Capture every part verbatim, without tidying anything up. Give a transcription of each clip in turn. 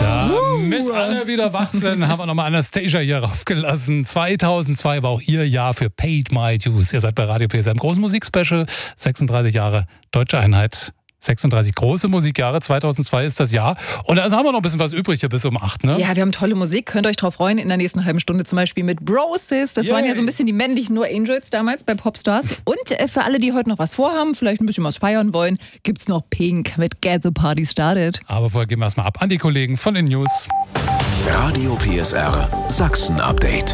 Damit alle wieder wach sind, haben wir nochmal Anastasia hier raufgelassen. zweitausendzwei war auch ihr Jahr für Paid My Dues. Ihr seid bei Radio P S R im großen Musikspecial. sechsunddreißig Jahre Deutsche Einheit. sechsunddreißig große Musikjahre, zweitausendzwei ist das Jahr. Und da haben wir noch ein bisschen was übrig hier bis um acht, ne? Ja, wir haben tolle Musik, könnt ihr euch drauf freuen. In der nächsten halben Stunde zum Beispiel mit Brosis. Das Yay. waren ja so ein bisschen die männlichen No Angels damals bei Popstars. Und äh, für alle, die heute noch was vorhaben, vielleicht ein bisschen was feiern wollen, gibt's noch Pink mit Get the Party Started. Aber vorher gehen wir erstmal ab an die Kollegen von den News. Radio P S R Sachsen-Update.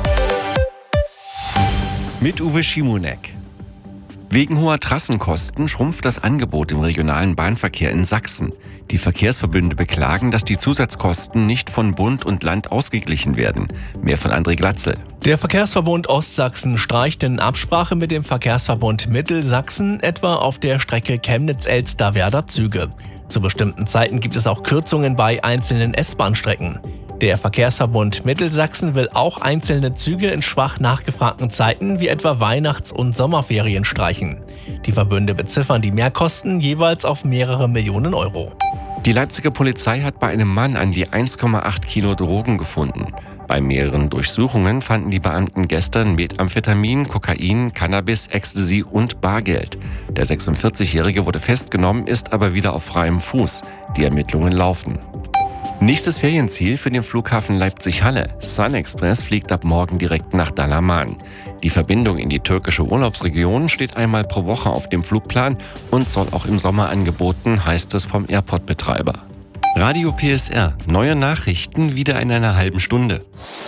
Mit Uwe Schimonek. Wegen hoher Trassenkosten schrumpft das Angebot im regionalen Bahnverkehr in Sachsen. Die Verkehrsverbünde beklagen, dass die Zusatzkosten nicht von Bund und Land ausgeglichen werden. Mehr von André Glatzel. Der Verkehrsverbund Ostsachsen streicht in Absprache mit dem Verkehrsverbund Mittelsachsen etwa auf der Strecke Chemnitz-Elsterwerda Züge. Zu bestimmten Zeiten gibt es auch Kürzungen bei einzelnen S-Bahn-Strecken. Der Verkehrsverbund Mittelsachsen will auch einzelne Züge in schwach nachgefragten Zeiten wie etwa Weihnachts- und Sommerferien streichen. Die Verbünde beziffern die Mehrkosten jeweils auf mehrere Millionen Euro. Die Leipziger Polizei hat bei einem Mann an die eins Komma acht Kilo Drogen gefunden. Bei mehreren Durchsuchungen fanden die Beamten gestern Methamphetamin, Kokain, Cannabis, Ecstasy und Bargeld. Der sechsundvierzigjährige wurde festgenommen, ist aber wieder auf freiem Fuß. Die Ermittlungen laufen. Nächstes Ferienziel für den Flughafen Leipzig-Halle. Sun Express fliegt ab morgen direkt nach Dalaman. Die Verbindung in die türkische Urlaubsregion steht einmal pro Woche auf dem Flugplan und soll auch im Sommer angeboten, heißt es vom Airport-Betreiber. Radio P S R. Neue Nachrichten wieder in einer halben Stunde.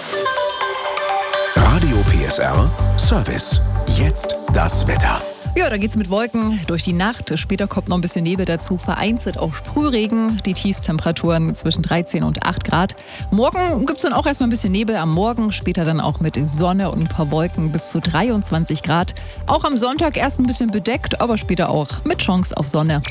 Radio P S R Service. Jetzt das Wetter. Ja, da geht's mit Wolken durch die Nacht. Später kommt noch ein bisschen Nebel dazu, vereinzelt auch Sprühregen. Die Tiefstemperaturen zwischen dreizehn und acht Grad. Morgen gibt's dann auch erstmal ein bisschen Nebel am Morgen, später dann auch mit Sonne und ein paar Wolken bis zu dreiundzwanzig Grad. Auch am Sonntag erst ein bisschen bedeckt, aber später auch mit Chance auf Sonne.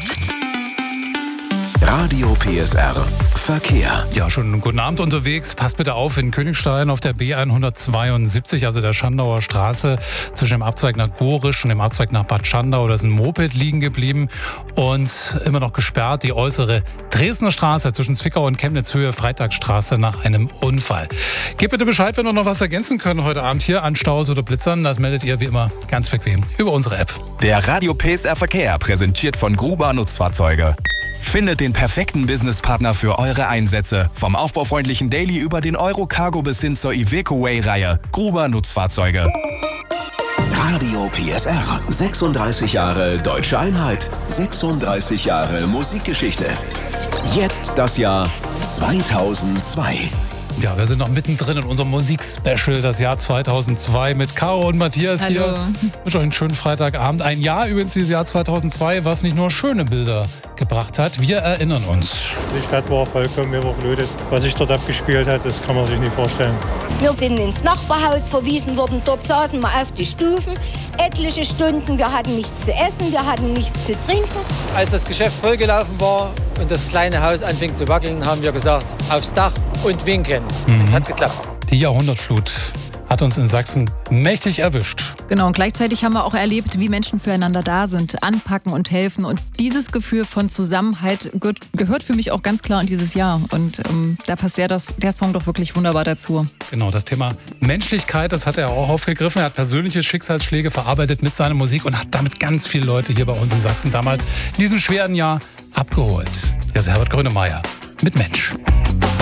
Radio P S R Verkehr. Ja, schon einen guten Abend unterwegs. Passt bitte auf, in Königstein auf der B hundertzweiundsiebzig, also der Schandauer Straße, zwischen dem Abzweig nach Gorisch und dem Abzweig nach Bad Schandau, da ist ein Moped liegen geblieben und immer noch gesperrt. Die äußere Dresdner Straße zwischen Zwickau und Chemnitz Höhe Freitagsstraße nach einem Unfall. Gebt bitte Bescheid, wenn wir noch was ergänzen können heute Abend hier an Staus oder Blitzern. Das meldet ihr wie immer ganz bequem über unsere App. Der Radio P S R Verkehr, präsentiert von Gruber Nutzfahrzeuge. Findet den perfekten Businesspartner für eure Einsätze. Vom aufbaufreundlichen Daily über den Euro-Cargo bis hin zur Iveco-Way-Reihe. Gruber Nutzfahrzeuge. Radio P S R. sechsunddreißig Jahre Deutsche Einheit. sechsunddreißig Jahre Musikgeschichte. Jetzt das Jahr zweitausendzwei. Ja, wir sind noch mittendrin in unserem Musikspecial, das Jahr zweitausendzwei mit Caro und Matthias. Hallo. Hier. Ich wünsche euch einen schönen Freitagabend. Ein Jahr übrigens, dieses Jahr zweitausendzwei, was nicht nur schöne Bilder gebracht hat. Wir erinnern uns. Die Stadt war vollkommen überflutet. Was sich dort abgespielt hat, das kann man sich nicht vorstellen. Wir sind ins Nachbarhaus verwiesen worden. Dort saßen wir auf die Stufen. Etliche Stunden. Wir hatten nichts zu essen, wir hatten nichts zu trinken. Als das Geschäft vollgelaufen war und das kleine Haus anfing zu wackeln, haben wir gesagt, aufs Dach und winken. Mhm. Es hat geklappt. Die Jahrhundertflut hat uns in Sachsen mächtig erwischt. Genau, und gleichzeitig haben wir auch erlebt, wie Menschen füreinander da sind, anpacken und helfen. Und dieses Gefühl von Zusammenhalt gehört für mich auch ganz klar in dieses Jahr. Und ähm, da passt der, das, der Song doch wirklich wunderbar dazu. Genau, das Thema Menschlichkeit, das hat er auch aufgegriffen. Er hat persönliche Schicksalsschläge verarbeitet mit seiner Musik und hat damit ganz viele Leute hier bei uns in Sachsen damals in diesem schweren Jahr abgeholt. Hier ist Herbert Grönemeyer mit Mensch.